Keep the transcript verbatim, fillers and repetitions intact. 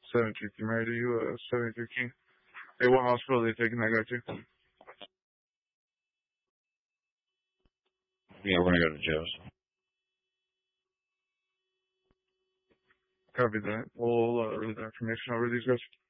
seventy-two King, Mary, do you, uh, seventy-three King? Hey, what hospital are they taking that guy to? Yeah, we're gonna go to Joe's. Copy that. We'll, uh, read the information over these guys.